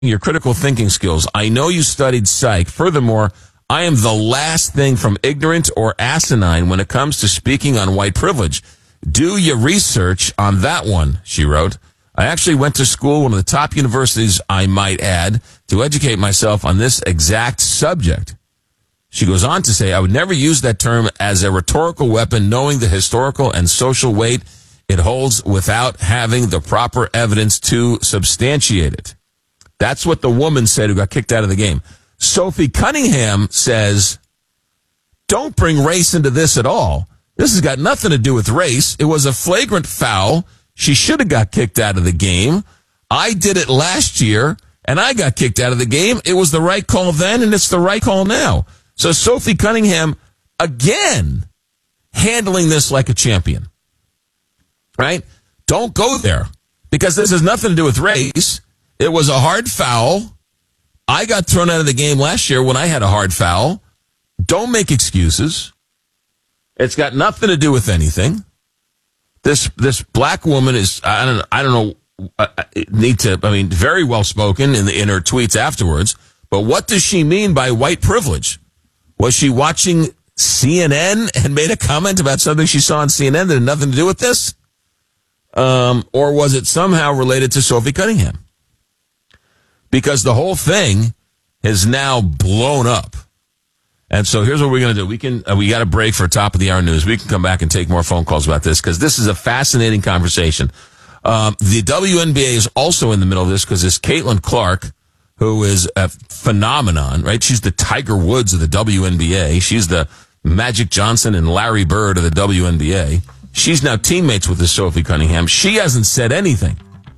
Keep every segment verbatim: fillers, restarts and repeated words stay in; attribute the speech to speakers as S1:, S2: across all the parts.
S1: your critical thinking skills. I know you studied psych. Furthermore, I am the last thing from ignorant or asinine when it comes to speaking on white privilege. Do your research on that one, she wrote. I actually went to school, one of the top universities, I might add, to educate myself on this exact subject. She goes on to say, I would never use that term as a rhetorical weapon, knowing the historical and social weight it holds without having the proper evidence to substantiate it. That's what the woman said who got kicked out of the game. Sophie Cunningham says, don't bring race into this at all. This has got nothing to do with race. It was a flagrant foul. She should have got kicked out of the game. I did it last year, and I got kicked out of the game. It was the right call then, and it's the right call now. So Sophie Cunningham, again, handling this like a champion. Right? Don't go there, because this has nothing to do with race. It was a hard foul. I got thrown out of the game last year when I had a hard foul. Don't make excuses. It's got nothing to do with anything. This this black woman is, I don't I don't know, uh, need to, I mean, very well spoken in the in her tweets afterwards. But what does she mean by white privilege? Was she watching C N N and made a comment about something she saw on C N N that had nothing to do with this? Um, or was it somehow related to Sophie Cunningham? Because the whole thing is now blown up. And so here's what we're going to do. We can, uh, we got a break for top of the hour news. We can come back and take more phone calls about this, because this is a fascinating conversation. Um, the W N B A is also in the middle of this, because it's Caitlin Clark, who is a phenomenon, right? She's the Tiger Woods of the W N B A. She's the Magic Johnson and Larry Bird of the W N B A. She's now teammates with this Sophie Cunningham. She hasn't said anything.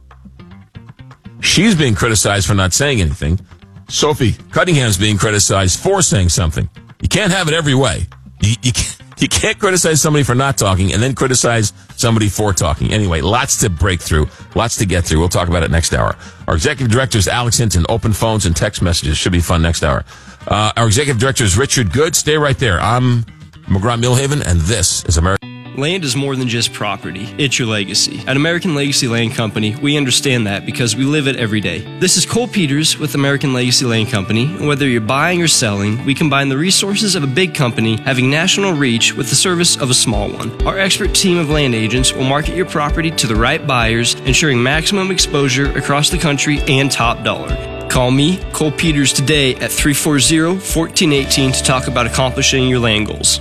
S1: She's being criticized for not saying anything. Sophie Cunningham's being criticized for saying something. You can't have it every way. You, you, can't, you can't criticize somebody for not talking and then criticize somebody for talking. Anyway, lots to break through, lots to get through. We'll talk about it next hour. Our executive director is Alex Hinton. Open phones and text messages. Should be fun next hour. Uh, our executive director is Richard Good. Stay right there. I'm McGraw-Milhaven, and this is America.
S2: Land is more than just property. It's your legacy. At American Legacy Land Company, we understand that because we live it every day. This is Cole Peters with American Legacy Land Company, and whether you're buying or selling, we combine the resources of a big company having national reach with the service of a small one. Our expert team of land agents will market your property to the right buyers, ensuring maximum exposure across the country and top dollar. Call me, Cole Peters, today at three four zero, one four one eight to talk about accomplishing your land goals.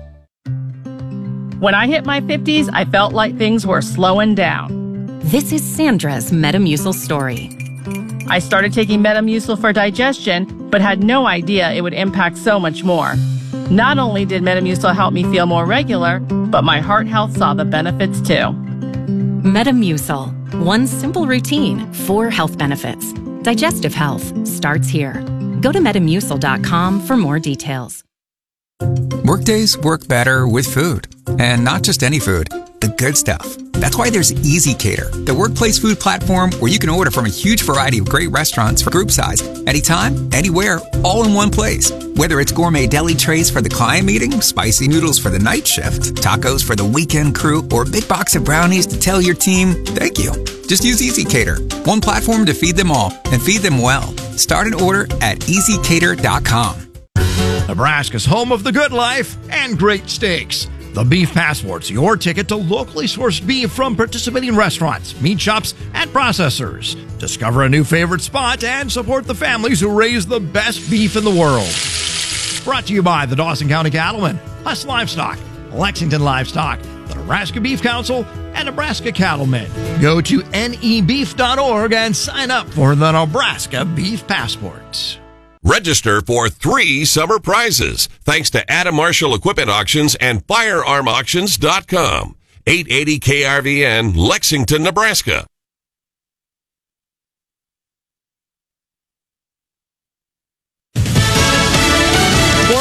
S3: When I hit my fifties, I felt like things were slowing down.
S4: This is Sandra's Metamucil story.
S3: I started taking Metamucil for digestion, but had no idea it would impact so much more. Not only did Metamucil help me feel more regular, but my heart health saw the benefits too.
S4: Metamucil. One simple routine, four health benefits. Digestive health starts here. Go to metamucil dot com for more details.
S5: Workdays work better with food. And not just any food, the good stuff. That's why there's EasyCater, the workplace food platform where you can order from a huge variety of great restaurants for group size, anytime, anywhere, all in one place. Whether it's gourmet deli trays for the client meeting, spicy noodles for the night shift, tacos for the weekend crew, or a big box of brownies to tell your team, thank you. Just use EasyCater, one platform to feed them all, and feed them well. Start an order at easy cater dot com.
S6: Nebraska's home of the good life and great steaks. The Beef Passport's your ticket to locally sourced beef from participating restaurants, meat shops, and processors. Discover a new favorite spot and support the families who raise the best beef in the world. Brought to you by the Dawson County Cattlemen, Huss Livestock, Lexington Livestock, the Nebraska Beef Council, and Nebraska Cattlemen. Go to N E beef dot org and sign up for the Nebraska Beef Passport.
S7: Register for three summer prizes thanks to Adam Marshall Equipment Auctions and firearm auctions dot com. eight eighty K R V N, Lexington, Nebraska.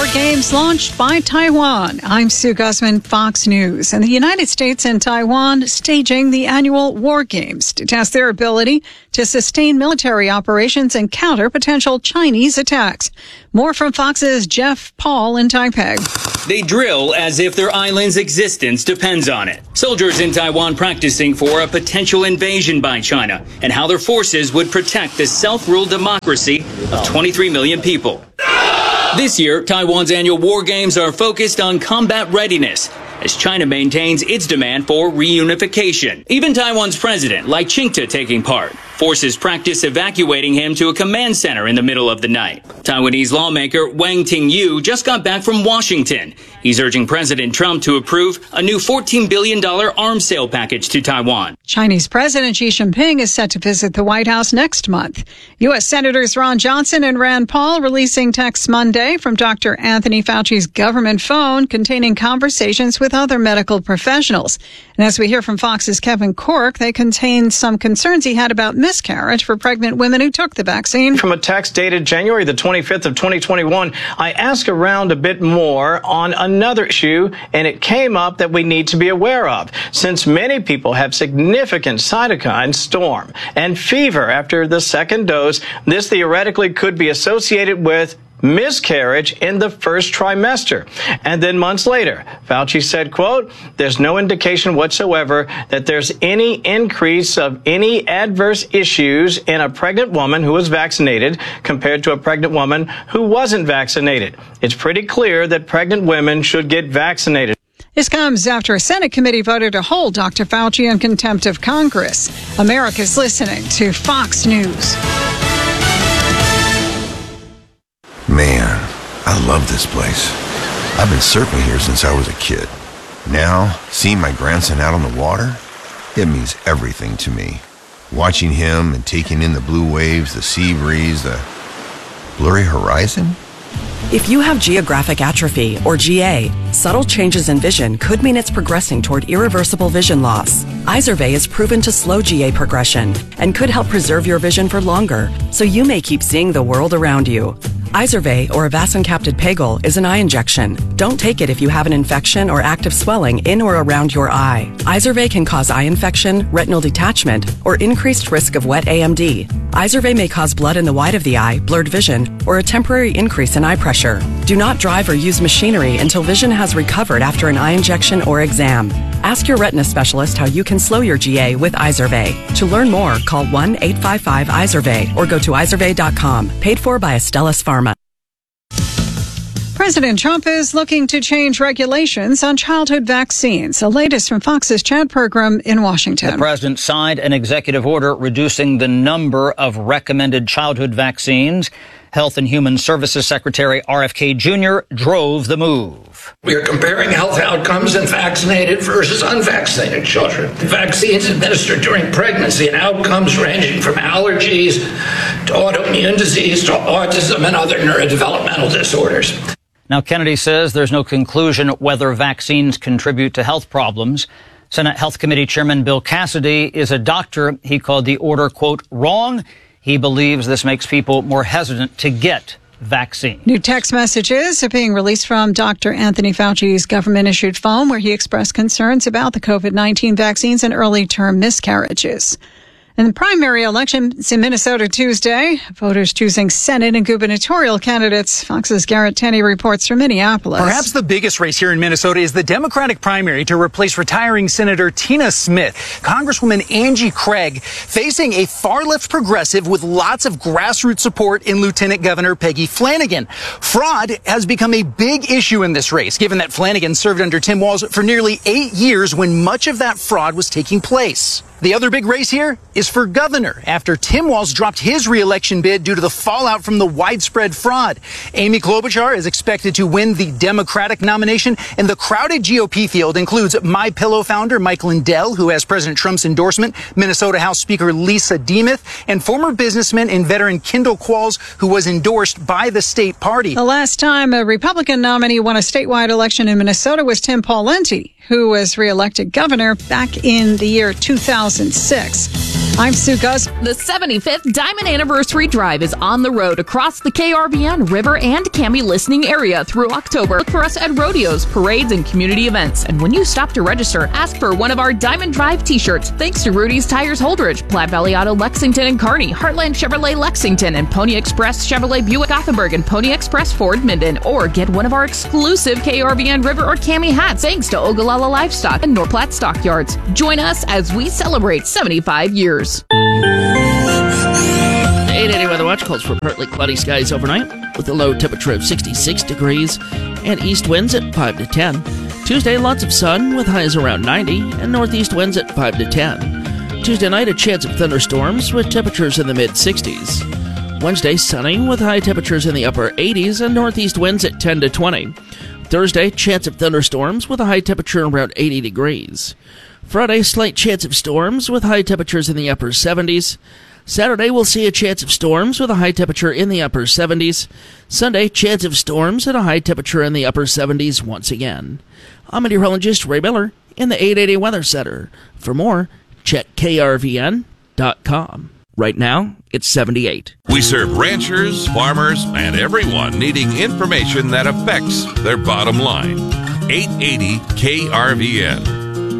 S8: games launched by Taiwan. I'm Sue Guzman, Fox News. And the United States and Taiwan staging the annual war games to test their ability to sustain military operations and counter potential Chinese attacks. More from Fox's Jeff Paul in Taipei.
S9: They drill as if their island's existence depends on it. Soldiers in Taiwan practicing for a potential invasion by China and how their forces would protect the self-ruled democracy of twenty-three million people. This year, Taiwan's annual war games are focused on combat readiness as China maintains its demand for reunification. Even Taiwan's president, Lai Ching-te, taking part. Forces practice evacuating him to a command center in the middle of the night. Taiwanese lawmaker Wang Ting-yu just got back from Washington. He's urging President Trump to approve a new fourteen billion dollars arms sale package to Taiwan.
S8: Chinese President Xi Jinping is set to visit the White House next month. U S. Senators Ron Johnson and Rand Paul releasing texts Monday from Doctor Anthony Fauci's government phone containing conversations with other medical professionals. And as we hear from Fox's Kevin Corke, they contain some concerns he had about miscarriage for pregnant women who took the vaccine.
S10: From a text dated January the twenty-fifth of twenty twenty-one, I asked around a bit more on another issue, and it came up that we need to be aware of, since many people have significant cytokine storm and fever after the second dose. This theoretically could be associated with miscarriage in the first trimester. And then months later, Fauci said, quote, there's no indication whatsoever that there's any increase of any adverse issues in a pregnant woman who was vaccinated compared to a pregnant woman who wasn't vaccinated. It's pretty clear that pregnant women should get vaccinated.
S8: This comes after a Senate committee voted to hold Doctor Fauci in contempt of Congress. America's listening to Fox News.
S11: Man, I love this place. I've been surfing here since I was a kid. Now, seeing my grandson out on the water, it means everything to me. Watching him and taking in the blue waves, the sea breeze, the blurry horizon.
S12: If you have geographic atrophy, or G A, subtle changes in vision could mean it's progressing toward irreversible vision loss. Izervay is proven to slow G A progression and could help preserve your vision for longer, so you may keep seeing the world around you. Izervay, or avacincaptad pegol, is an eye injection. Don't take it if you have an infection or active swelling in or around your eye. Izervay can cause eye infection, retinal detachment, or increased risk of wet A M D. Izervay may cause blood in the white of the eye, blurred vision, or a temporary increase in eye pressure. Do not drive or use machinery until vision has recovered after an eye injection or exam. Ask your retina specialist how you can slow your G A with Izervay. To learn more, call one eight five five Izervay or go to izervay dot com. Paid for by Astellas Pharma.
S8: President Trump is looking to change regulations on childhood vaccines. The latest from Fox's Chat program in Washington.
S13: The president signed an executive order reducing the number of recommended childhood vaccines. Health and Human Services Secretary R F K Junior drove the move.
S14: We are comparing health outcomes in vaccinated versus unvaccinated children. Vaccines administered during pregnancy and outcomes ranging from allergies to autoimmune disease to autism and other neurodevelopmental disorders.
S13: Now, Kennedy says there's no conclusion whether vaccines contribute to health problems. Senate Health Committee Chairman Bill Cassidy is a doctor. He called the order, quote, wrong. He believes this makes people more hesitant to get vaccine.
S8: New text messages are being released from Doctor Anthony Fauci's government-issued phone, where he expressed concerns about the COVID nineteen vaccines and early-term miscarriages. In the primary elections in Minnesota Tuesday, voters choosing Senate and gubernatorial candidates. Fox's Garrett Tenney reports from Minneapolis.
S15: Perhaps the biggest race here in Minnesota is the Democratic primary to replace retiring Senator Tina Smith. Congresswoman Angie Craig facing a far-left progressive with lots of grassroots support in Lieutenant Governor Peggy Flanagan. Fraud has become a big issue in this race, given that Flanagan served under Tim Walz for nearly eight years when much of that fraud was taking place. The other big race here is for governor after Tim Walz dropped his re-election bid due to the fallout from the widespread fraud. Amy Klobuchar is expected to win the Democratic nomination, and the crowded G O P field includes MyPillow founder Mike Lindell, who has President Trump's endorsement, Minnesota House Speaker Lisa Demuth, and former businessman and veteran Kendall Qualls, who was endorsed by the state party.
S8: The last time a Republican nominee won a statewide election in Minnesota was Tim Pawlenty, who was re-elected governor back in the year two thousand six. I'm Sue Gus.
S16: The seventy-fifth Diamond Anniversary Drive is on the road across the K R V N, River, and Cami listening area through October. Look for us at rodeos, parades, and community events. And when you stop to register, ask for one of our Diamond Drive t-shirts. Thanks to Rudy's Tires Holdridge, Platte Valley Auto Lexington and Kearney, Heartland Chevrolet Lexington, and Pony Express Chevrolet Buick Gothenburg, and Pony Express Ford Minden. Or get one of our exclusive K R V N, River, or Cami hats thanks to Ogallala Livestock and North Platte Stockyards. Join us as we celebrate seventy-five years.
S17: The eight eighty Weather Watch calls for partly cloudy skies overnight with a low temperature of sixty-six degrees and east winds at five to ten. Tuesday, lots of sun with highs around ninety and northeast winds at five to ten. Tuesday night, a chance of thunderstorms with temperatures in the mid-sixties. Wednesday, sunny with high temperatures in the upper eighties and northeast winds at ten to twenty. Thursday, chance of thunderstorms with a high temperature around eighty degrees. Friday, slight chance of storms with high temperatures in the upper seventies. Saturday, we'll see a chance of storms with a high temperature in the upper seventies. Sunday, chance of storms at a high temperature in the upper seventies once again. I'm meteorologist Ray Miller in the eight eighty Weather Center. For more, check K R V N dot com. Right now, it's seventy-eight.
S7: We serve ranchers, farmers, and everyone needing information that affects their bottom line. eight eighty K R V N.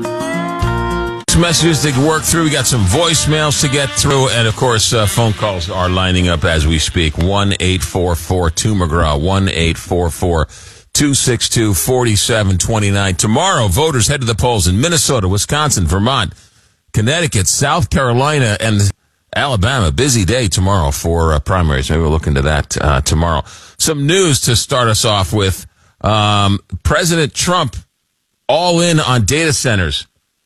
S1: Messages to work through. We got some voicemails to get through, and of course, uh, phone calls are lining up as we speak. one eight four four two McGraw, one eight four four two six two four seven two nine. Tomorrow, voters head to the polls in Minnesota, Wisconsin, Vermont, Connecticut, South Carolina, and Alabama. Busy day tomorrow for uh, primaries. Maybe we'll look into that uh, tomorrow. Some news to start us off with. Um, President Trump all in on data centers.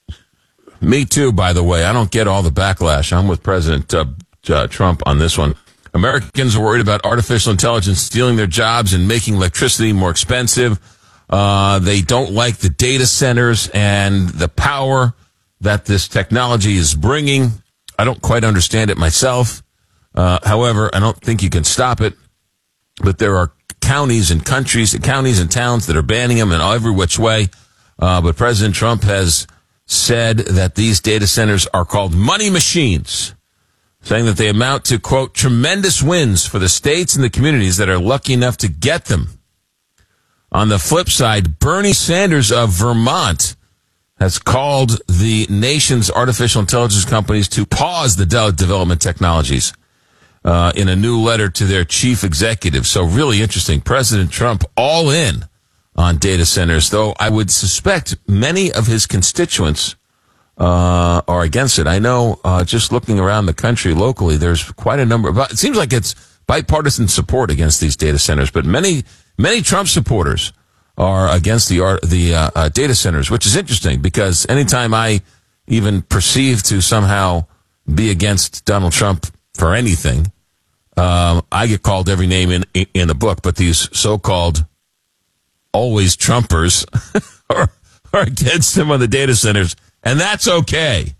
S1: Me too, by the way. I don't get all the backlash. I'm with President uh, uh, Trump on this one. Americans are worried about artificial intelligence stealing their jobs and making electricity more expensive. Uh, they don't like the data centers and the power that this technology is bringing. I don't quite understand it myself. Uh, however, I don't think you can stop it. But there are counties and countries, counties and towns that are banning them in every which way. Uh, but President Trump has said that these data centers are called money machines, saying that they amount to, quote, tremendous wins for the states and the communities that are lucky enough to get them. On the flip side, Bernie Sanders of Vermont has called the nation's artificial intelligence companies to pause the de- development technologies uh, in a new letter to their chief executive. So really interesting. President Trump all in on data centers, though I would suspect many of his constituents uh, are against it. I know uh, just looking around the country locally, there's quite a number. Of, it seems like it's bipartisan support against these data centers, but many many Trump supporters are against the art, the uh, uh, data centers, which is interesting because anytime I even perceive to somehow be against Donald Trump for anything, um, I get called every name in in the book. But these so-called always Trumpers are, are against him on the data centers, and that's okay.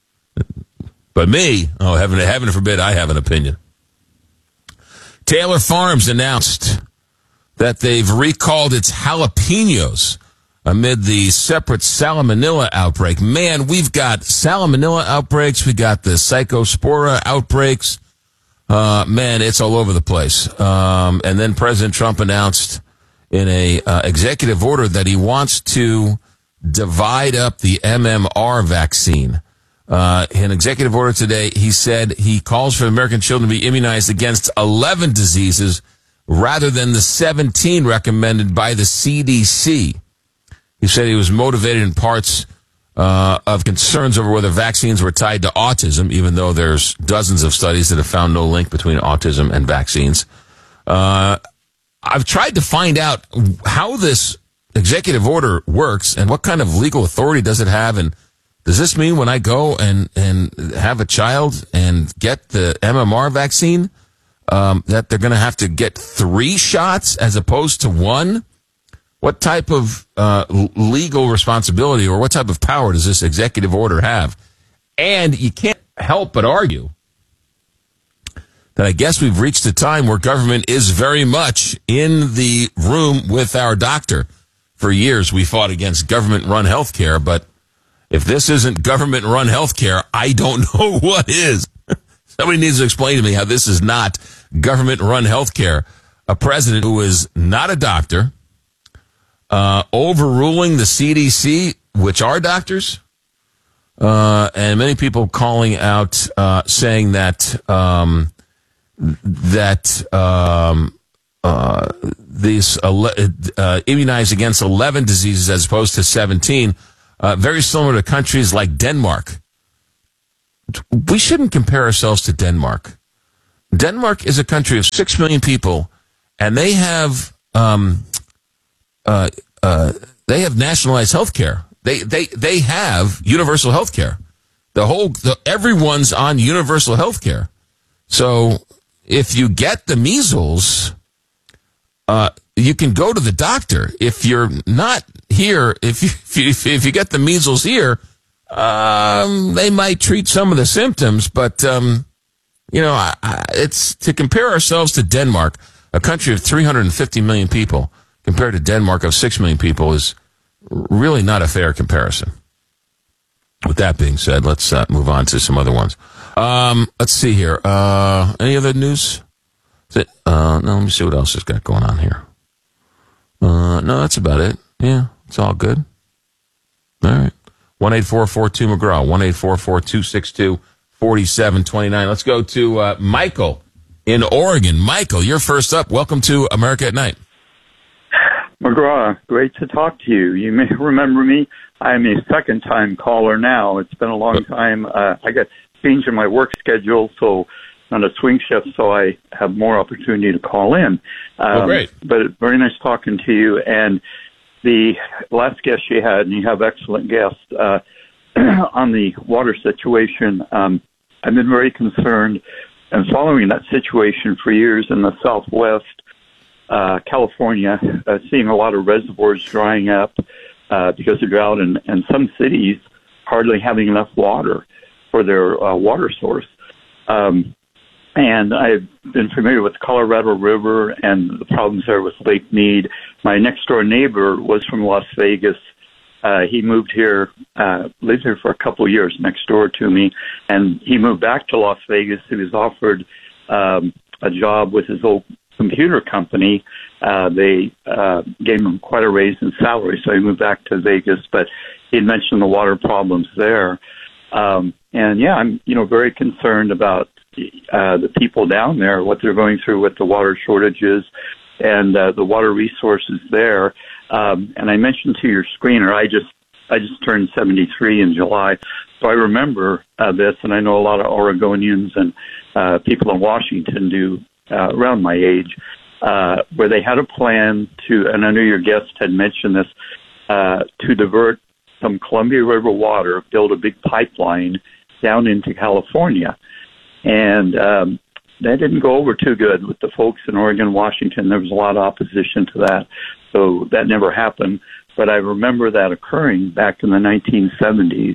S1: But me, oh, heaven, heaven forbid I have an opinion. Taylor Farms announced that they've recalled its jalapenos amid the separate salmonella outbreak. Man, we've got salmonella outbreaks. We got the psychospora outbreaks. Uh, man, it's all over the place. Um, and then President Trump announced in a uh, executive order that he wants to divide up the M M R vaccine. Uh, in an executive order today, he said he calls for American children to be immunized against eleven diseases rather than the seventeen recommended by the C D C. He said he was motivated in parts uh, of concerns over whether vaccines were tied to autism, even though there's dozens of studies that have found no link between autism and vaccines. Uh, I've tried to find out how this executive order works and what kind of legal authority does it have. And does this mean when I go and, and have a child and get the M M R vaccine, um, that they're going to have to get three shots as opposed to one? What type of uh, legal responsibility or what type of power does this executive order have? And you can't help but argue that I guess we've reached a time where government is very much in the room with our doctor. For years, we fought against government-run health care, but If this isn't government-run healthcare, I don't know what is. Somebody needs to explain to me how this is not government-run healthcare. A president who is not a doctor, uh, overruling the C D C, which are doctors, uh, and many people calling out, uh, saying that um, that um, uh, these uh, immunized against eleven diseases as opposed to seventeen, uh, very similar to countries like Denmark. We shouldn't compare ourselves to Denmark. Denmark is a country of six million people, and they have um, uh, uh, they have nationalized health care. They they they have universal health care. The whole the, everyone's on universal health care. So if you get the measles, uh, you can go to the doctor. If you're not here, if you if you, if you get the measles here, um, they might treat some of the symptoms, but um, you know, I, I, it's to compare ourselves to Denmark, a country of three hundred fifty million people, compared to Denmark of six million people, is really not a fair comparison. With that being said, let's uh, move on to some other ones. Um, let's see here. Uh, any other news? Is it, uh, no, let me see what else has got going on here. Uh, no, that's about it. Yeah, it's all good. All right. one eight four four two McGraw, one eight four four two six two four seven two nine. Let's go to uh, Michael in Oregon. Michael, you're first up. Welcome to America at Night.
S18: McGraw, great to talk to you. You may remember me. I'm a second-time caller now. It's been a long time. Uh, I got changed in my work schedule, so on a swing shift, so I have more opportunity to call in. Um,
S1: oh, great.
S18: But very nice talking to you. And the last guest you had, and you have excellent guests, uh, on the water situation, um, I've been very concerned and following that situation for years in the Southwest, uh, California, uh, seeing a lot of reservoirs drying up uh, because of drought, and, and some cities hardly having enough water for their uh, water source. Um, and I've been familiar with the Colorado River and the problems there with Lake Mead. My next-door neighbor was from Las Vegas. Uh, he moved here, uh, lived here for a couple of years next door to me, and he moved back to Las Vegas. He was offered um, a job with his old computer company. Uh, they uh, gave him quite a raise in salary, so he moved back to Vegas, but he had mentioned the water problems there. Um, and, yeah, I'm, you know, very concerned about uh, the people down there, what they're going through with the water shortages and uh, the water resources there. Um, and I mentioned to your screener, I just I just turned seventy-three in July, so I remember uh, this, and I know a lot of Oregonians and uh, people in Washington do uh, around my age, uh, where they had a plan to, and I know your guest had mentioned this, uh, to divert some Columbia River water, build a big pipeline down into California. And um, that didn't go over too good with the folks in Oregon, Washington. There was a lot of opposition to that. So that never happened. But I remember that occurring back in the nineteen seventies.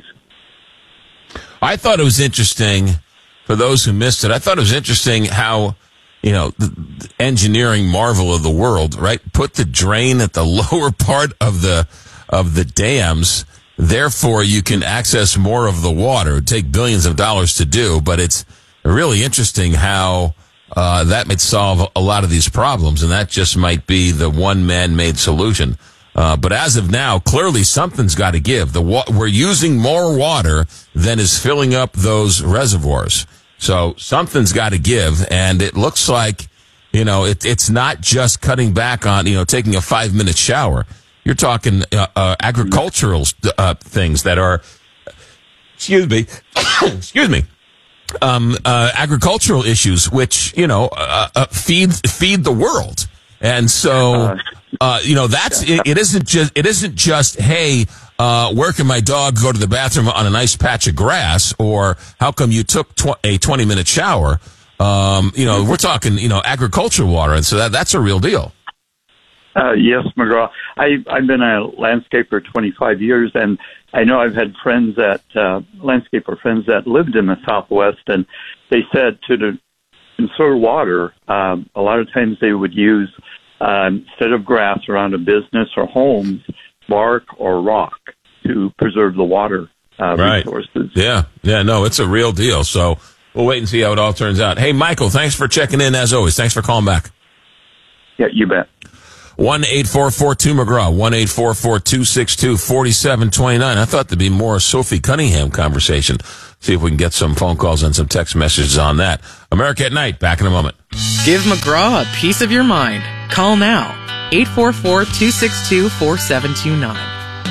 S1: I thought it was interesting, for those who missed it, I thought it was interesting how, you know, the, the engineering marvel of the world, right? Put the drain at the lower part of the of the dams. Therefore, you can access more of the water. It would take billions of dollars to do, but it's really interesting how uh, that might solve a lot of these problems, and that just might be the one man-made solution. Uh, but as of now, clearly something's got to give. The wa- we're using more water than is filling up those reservoirs. So something's got to give, and it looks like, you know, it, it's not just cutting back on, you know, taking a five-minute shower. You're talking uh, uh, agricultural uh, things that are, excuse me, excuse me, um, uh, agricultural issues, which, you know, uh, uh, feed feed the world. And so, uh, you know, that's it, it isn't just it isn't just hey, uh, where can my dog go to the bathroom on a nice patch of grass, or how come you took tw- a twenty minute shower? Um, you know, we're talking, you know, agricultural water, and so that that's a real deal.
S18: Uh, yes, McGraw. I, I've been a landscaper twenty-five years, and I know I've had friends that, uh, landscaper friends that lived in the Southwest, and they said to the, conserve water, um, a lot of times they would use, uh, instead of grass around a business or homes, bark or rock to preserve the water uh,
S1: right.
S18: resources.
S1: Yeah, yeah, no, it's a real deal. So we'll wait and see how it all turns out. Hey, Michael, thanks for checking in as always. Thanks for calling back.
S18: Yeah, you bet.
S1: one eight four four two McGraw, one eight four four two six two four seven two nine. I thought there'd be more Sophie Cunningham conversation. See if we can get some phone calls and some text messages on that. America at Night, back in a moment.
S19: Give McGraw a piece of your mind. Call now, eight four four two six two four seven two nine.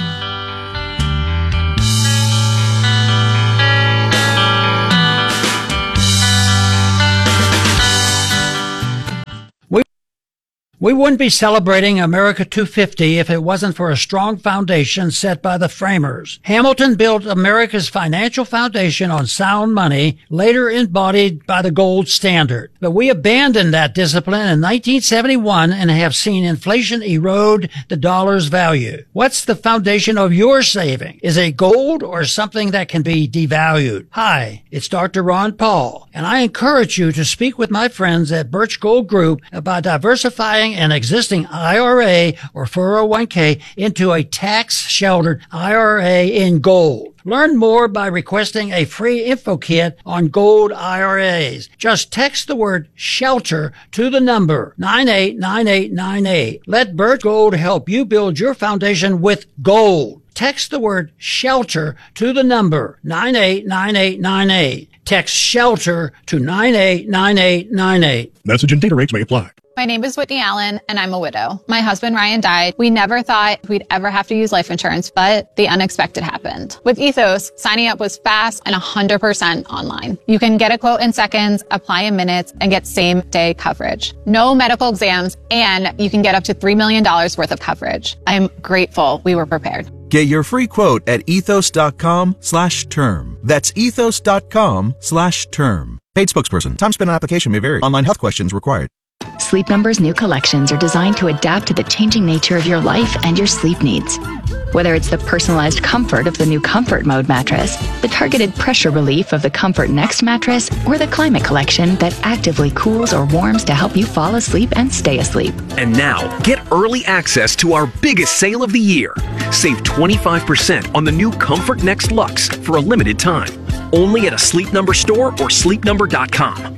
S20: We wouldn't be celebrating America two fifty if it wasn't for a strong foundation set by the framers. Hamilton built America's financial foundation on sound money, later embodied by the gold standard. But we abandoned that discipline in nineteen seventy-one and have seen inflation erode the dollar's value. What's the foundation of your saving? Is it gold or something that can be devalued? Hi, it's Doctor Ron Paul, and I encourage you to speak with my friends at Birch Gold Group about diversifying an existing I R A or four oh one k into a tax-sheltered I R A in gold. Learn more by requesting a free info kit on gold I R As. Just text the word SHELTER to the number nine eight nine eight nine eight. Let Birch Gold help you build your foundation with gold. Text the word SHELTER to the number nine eight nine eight nine eight. Text SHELTER to nine eight nine eight nine eight.
S21: Message and data rates may apply.
S22: My name is Whitney Allen, and I'm a widow. My husband, Ryan, died. We never thought we'd ever have to use life insurance, but the unexpected happened. With Ethos, signing up was fast and one hundred percent online. You can get a quote in seconds, apply in minutes, and get same-day coverage. No medical exams, and you can get up to three million dollars worth of coverage. I'm grateful we were prepared.
S23: Get your free quote at ethos.com slash term. That's ethos.com slash term. Paid spokesperson. Time spent on application may vary. Online health questions required.
S24: Sleep Number's new collections are designed to adapt to the changing nature of your life and your sleep needs. Whether it's the personalized comfort of the new Comfort Mode mattress, the targeted pressure relief of the Comfort Next mattress, or the Climate Collection that actively cools or warms to help you fall asleep and stay asleep.
S25: And now, get early access to our biggest sale of the year. Save twenty-five percent on the new Comfort Next Luxe for a limited time. Only at a Sleep Number store or sleep number dot com.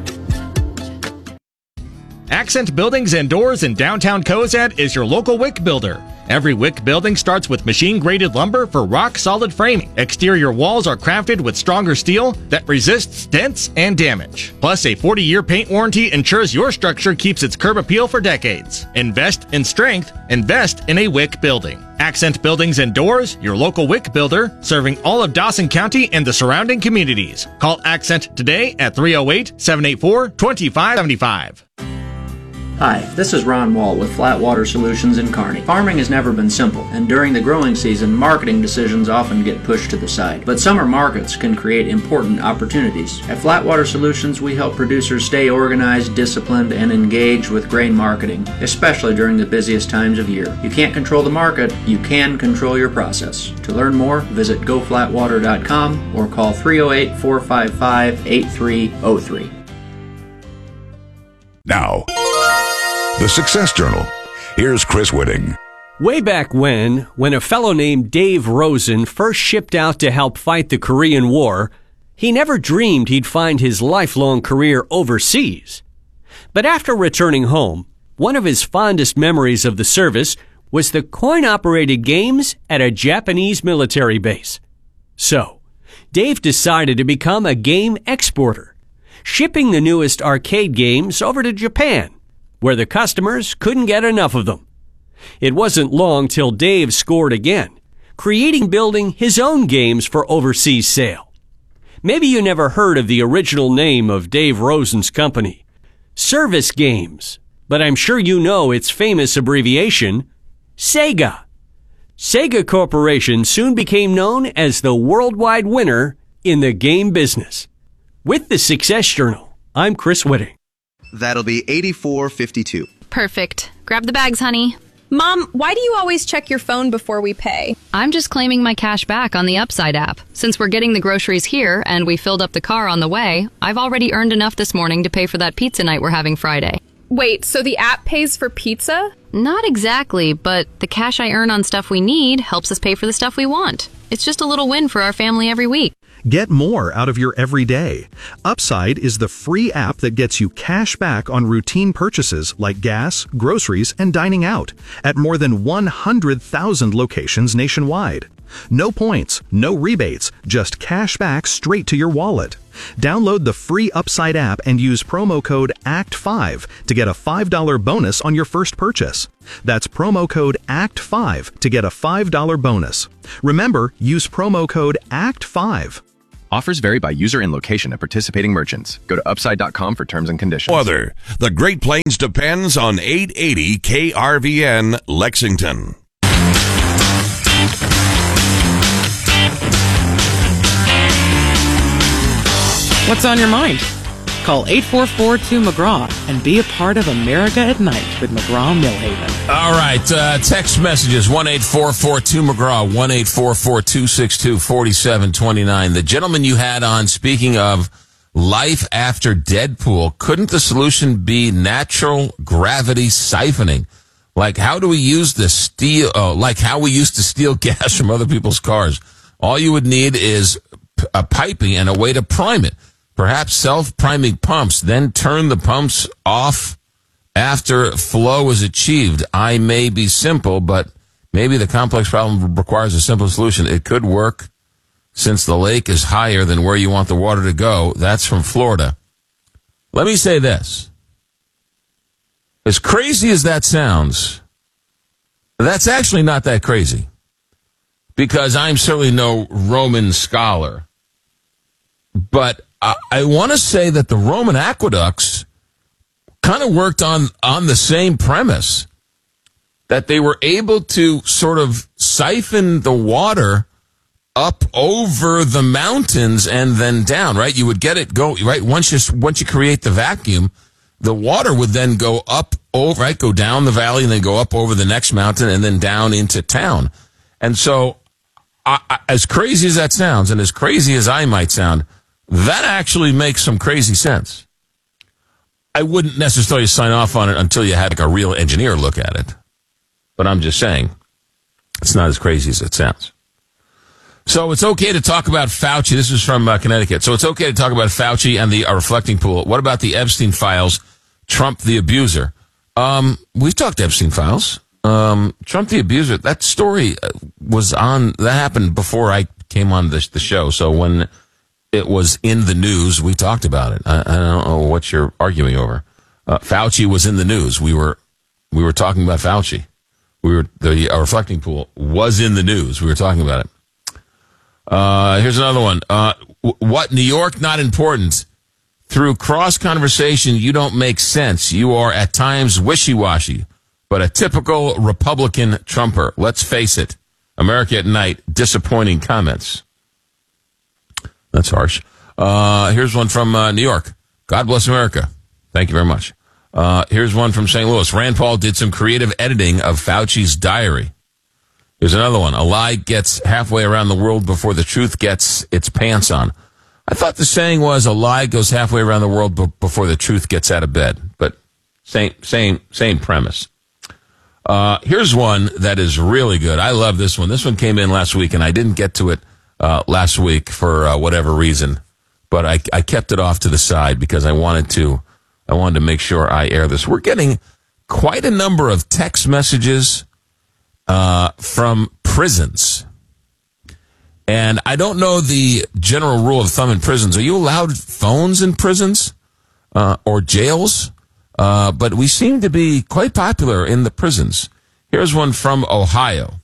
S26: Accent Buildings and Doors in downtown Cozad is your local wick builder. Every wick building starts with machine-graded lumber for rock-solid framing. Exterior walls are crafted with stronger steel that resists dents and damage. Plus, a forty-year paint warranty ensures your structure keeps its curb appeal for decades. Invest in strength. Invest in a wick building. Accent Buildings and Doors, your local wick builder, serving all of Dawson County and the surrounding communities. Call Accent today at three oh eight, seven eight four, two five seven five.
S27: Hi, this is Ron Wall with Flatwater Solutions in Kearney. Farming has never been simple, and during the growing season, marketing decisions often get pushed to the side. But summer markets can create important opportunities. At Flatwater Solutions, we help producers stay organized, disciplined, and engaged with grain marketing, especially during the busiest times of year. You can't control the market, you can control your process. To learn more, visit go flatwater dot com or call three oh eight, four five five, eight three oh three.
S28: Now, the Success Journal. Here's Chris Whitting.
S29: Way back when, when a fellow named Dave Rosen first shipped out to help fight the Korean War, he never dreamed he'd find his lifelong career overseas. But after returning home, one of his fondest memories of the service was the coin-operated games at a Japanese military base. So, Dave decided to become a game exporter, shipping the newest arcade games over to Japan, where the customers couldn't get enough of them. It wasn't long till Dave scored again, creating and building his own games for overseas sale. Maybe you never heard of the original name of Dave Rosen's company, Service Games, but I'm sure you know its famous abbreviation, Sega. Sega Corporation soon became known as the worldwide winner in the game business. With the Success Journal, I'm Chris Whitting.
S30: That'll be eighty-four fifty-two.
S31: Perfect. Grab the bags, honey.
S32: Mom, why do you always check your phone before we pay?
S31: I'm just claiming my cash back on the Upside app. Since we're getting the groceries here and we filled up the car on the way, I've already earned enough this morning to pay for that pizza night we're having Friday.
S32: Wait, so the app pays for pizza?
S31: Not exactly, but the cash I earn on stuff we need helps us pay for the stuff we want. It's just a little win for our family every week.
S2: Get more out of your everyday. Upside is the free app that gets you cash back on routine purchases like gas, groceries, and dining out at more than one hundred thousand locations nationwide. No points, no rebates, just cash back straight to your wallet. Download the free Upside app and use promo code A C T five to get a five dollars bonus on your first purchase. That's promo code A C T five to get a five dollars bonus. Remember, use promo code A C T five.
S3: Offers vary by user and location at participating merchants. Go to upside dot com for terms and conditions.
S7: Weather. The Great Plains depends on eight eighty K R V N Lexington.
S19: What's on your mind? Call eight four four two McGraw and be a part of America at Night with McGraw Millhaven.
S1: All right, uh, text messages, one eight four four two McGraw, one eight four four two six two four seven two nine. The gentleman you had on, speaking of life after Deadpool, couldn't the solution be natural gravity siphoning? Like, how do we use the steel, oh, like how we used to steal gas from other people's cars? All you would need is a piping and a way to prime it. Perhaps self-priming pumps, then turn the pumps off after flow is achieved. I may be simple, but maybe the complex problem requires a simple solution. It could work since the lake is higher than where you want the water to go. That's from Florida. Let me say this. As crazy as that sounds, that's actually not that crazy, because I'm certainly no Roman scholar. But I, I want to say that the Roman aqueducts kind of worked on, on the same premise, that they were able to sort of siphon the water up over the mountains and then down, right? You would get it go, right? Once you, once you create the vacuum, the water would then go up over, right? Go down the valley and then go up over the next mountain and then down into town. And so, I, I, as crazy as that sounds, and as crazy as I might sound, that actually makes some crazy sense. I wouldn't necessarily sign off on it until you had like a real engineer look at it. But I'm just saying, it's not as crazy as it sounds. So it's okay to talk about Fauci. This is from uh, Connecticut. So it's okay to talk about Fauci and the uh, reflecting pool. What about the Epstein files? Trump the abuser. Um, we've talked Epstein files. Um, Trump the abuser. That story was on. That happened before I came on the, the show. So when it was in the news, we talked about it. I, I don't know what you're arguing over. Uh, Fauci was in the news. We were we were talking about Fauci. We were the uh, reflecting pool was in the news. We were talking about it. Uh, here's another one. Uh, w- what New York not important? Through cross conversation, you don't make sense. You are at times wishy-washy, but a typical Republican Trumper. Let's face it. America at Night. Disappointing comments. That's harsh. Uh, here's one from uh, New York. God bless America. Thank you very much. Uh, here's one from Saint Louis. Rand Paul did some creative editing of Fauci's diary. Here's another one. A lie gets halfway around the world before the truth gets its pants on. I thought the saying was a lie goes halfway around the world b- before the truth gets out of bed. But same, same, same premise. Uh, here's one that is really good. I love this one. This one came in last week, and I didn't get to it Uh, last week for uh, whatever reason, but I, I kept it off to the side because I wanted to, I wanted to make sure I air this. We're getting quite a number of text messages uh, from prisons, and I don't know the general rule of thumb in prisons. Are you allowed phones in prisons uh, or jails? Uh, but we seem to be quite popular in the prisons. Here's one from Ohio.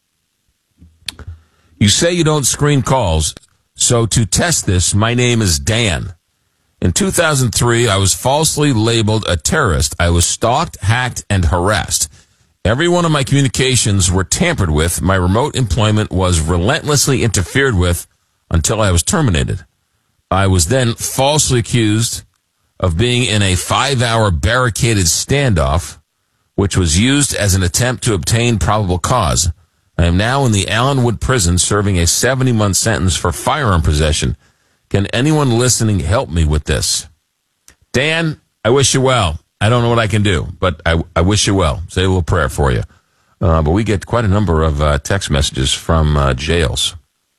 S1: You say you don't screen calls, so to test this, my name is Dan. In two thousand three, I was falsely labeled a terrorist. I was stalked, hacked, and harassed. Every one of my communications were tampered with. My remote employment was relentlessly interfered with until I was terminated. I was then falsely accused of being in a five-hour barricaded standoff, which was used as an attempt to obtain probable cause. I am now in the Allenwood prison serving a seventy-month sentence for firearm possession. Can anyone listening help me with this? Dan, I wish you well. I don't know what I can do, but I, I wish you well. Say a little prayer for you. Uh, but we get quite a number of uh, text messages from uh, jails.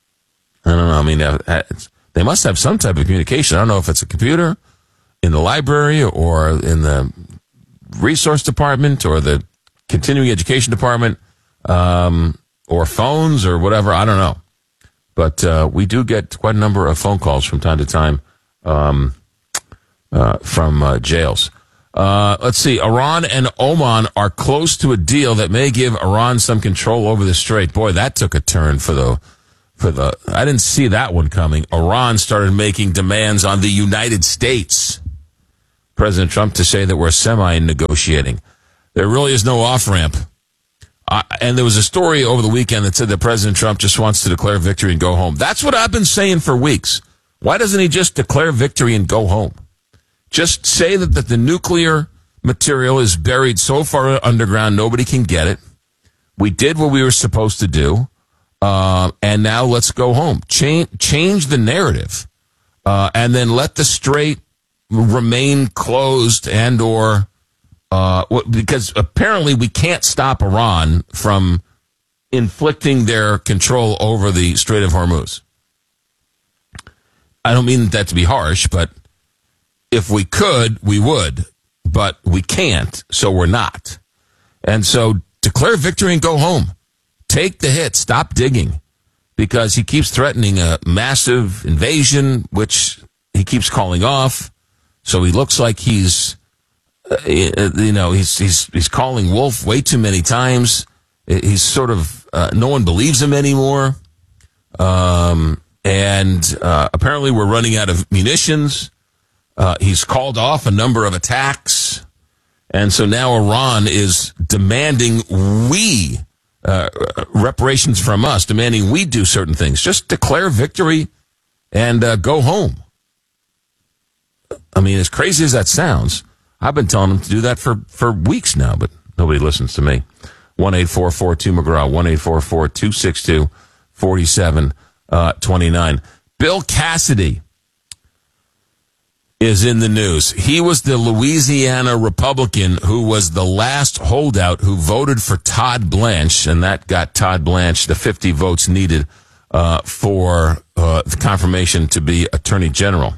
S1: I don't know. I mean, uh, they must have some type of communication. I don't know if it's a computer in the library or in the resource department or the continuing education department, um, or phones or whatever. I don't know. But uh, we do get quite a number of phone calls from time to time um, uh, from uh, jails. Uh, let's see. Iran and Oman are close to a deal that may give Iran some control over the strait. Boy, that took a turn for the for the. I didn't see that one coming. Iran started making demands on the United States. President Trump to say that we're semi-negotiating. There really is no off-ramp. Uh, and there was a story over the weekend that said that President Trump just wants to declare victory and go home. That's what I've been saying for weeks. Why doesn't he just declare victory and go home? Just say that, that the nuclear material is buried so far underground nobody can get it. We did what we were supposed to do, uh, and now let's go home. Change, change the narrative, uh, and then let the strait remain closed and or uh, because apparently we can't stop Iran from inflicting their control over the Strait of Hormuz. I don't mean that to be harsh, but if we could, we would, but we can't, so we're not. And so declare victory and go home. Take the hit. Stop digging, because he keeps threatening a massive invasion, which he keeps calling off. So he looks like he's, uh, you know, he's he's he's calling wolf way too many times. He's sort of, uh, no one believes him anymore. Um, and uh, apparently we're running out of munitions. Uh, he's called off a number of attacks. And so now Iran is demanding we, uh, reparations from us, demanding we do certain things. Just declare victory and uh, go home. I mean, as crazy as that sounds, I've been telling them to do that for, for weeks now, but nobody listens to me. one eight four four two McGraw, one eight four four two six two four seven two nine. Bill Cassidy is in the news. He was the Louisiana Republican who was the last holdout who voted for Todd Blanche, and that got Todd Blanche the fifty votes needed uh, for uh, the confirmation to be Attorney General.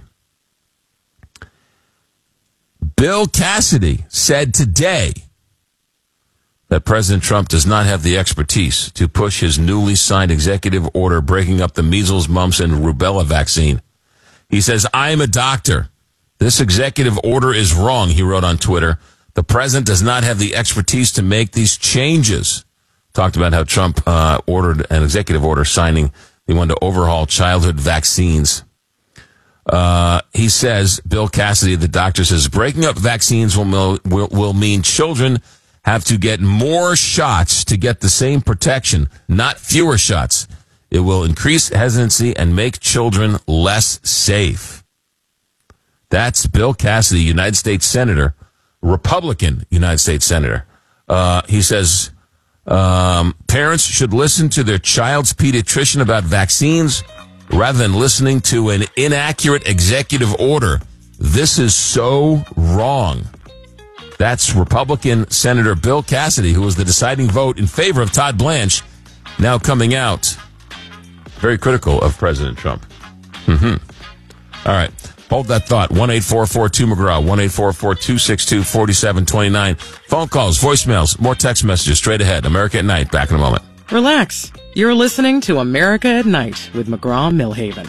S1: Bill Cassidy said today that President Trump does not have the expertise to push his newly signed executive order breaking up the measles, mumps, and rubella vaccine. He says, I am a doctor. This executive order is wrong, he wrote on Twitter. The president does not have the expertise to make these changes. Talked about how Trump uh, ordered an executive order signing. He wanted to overhaul childhood vaccines. Uh, he says, Bill Cassidy, the doctor, says, breaking up vaccines will, will, will mean children have to get more shots to get the same protection, not fewer shots. It will increase hesitancy and make children less safe. That's Bill Cassidy, United States Senator, Republican United States Senator. Uh, he says, um, parents should listen to their child's pediatrician about vaccines rather than listening to an inaccurate executive order. This is so wrong. That's Republican Senator Bill Cassidy, who was the deciding vote in favor of Todd Blanche, now coming out very critical of President Trump. Mm-hmm. All right. Hold that thought. one eight four four two McGraw, one eight four four two six two four seven two nine. Phone calls, voicemails, more text messages straight ahead. America at Night. Back in a moment.
S19: Relax. You're listening to America at Night with McGraw-Milhaven.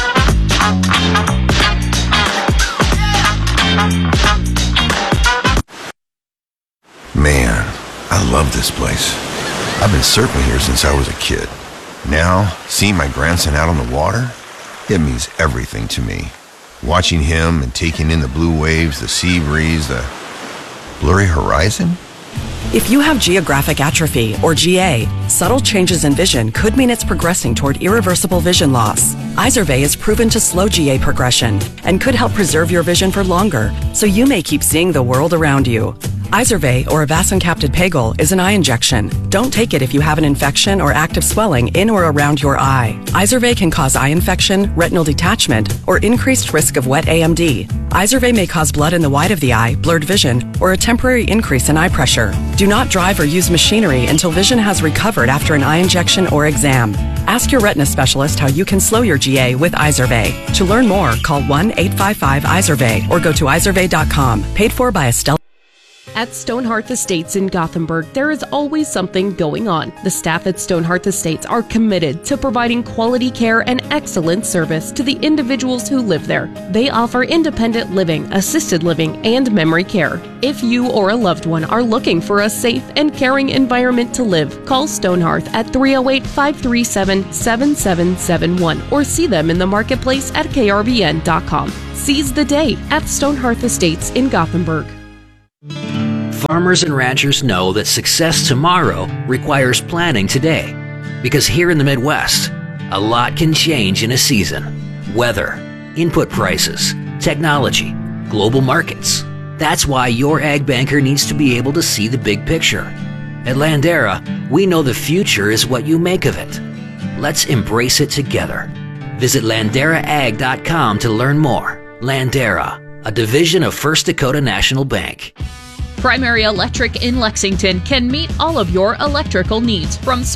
S28: Man, I love this place. I've been surfing here since I was a kid. Now, seeing my grandson out on the water, it means everything to me. Watching him and taking in the blue waves, the sea breeze, the blurry horizon.
S4: If you have geographic atrophy, or G A, subtle changes in vision could mean it's progressing toward irreversible vision loss. Izervay is proven to slow G A progression and could help preserve your vision for longer, so you may keep seeing the world around you. Izervay, or avacincaptad pegol, is an eye injection. Don't take it if you have an infection or active swelling in or around your eye. Izervay can cause eye infection, retinal detachment, or increased risk of wet A M D. Izervay may cause blood in the white of the eye, blurred vision, or a temporary increase in eye pressure. Do not drive or use machinery until vision has recovered after an eye injection or exam. Ask your retina specialist how you can slow your G A with Izervay. To learn more, call one eight five five Izervay or go to izervay dot com. Paid for by Estelle.
S5: At Stonehearth Estates in Gothenburg, there is always something going on. The staff at Stonehearth Estates are committed to providing quality care and excellent service to the individuals who live there. They offer independent living, assisted living, and memory care. If you or a loved one are looking for a safe and caring environment to live, call Stonehearth at three oh eight, five three seven, seven seven seven one or see them in the marketplace at K R V N dot com. Seize the day at Stonehearth Estates in Gothenburg.
S6: Farmers and ranchers know that success tomorrow requires planning today. Because here in the Midwest, a lot can change in a season. Weather, input prices, technology, global markets. That's why your ag banker needs to be able to see the big picture. At Landera, we know the future is what you make of it. Let's embrace it together. Visit landera ag dot com to learn more. Landera, a division of First Dakota National Bank.
S8: Primary Electric in Lexington can meet all of your electrical needs, from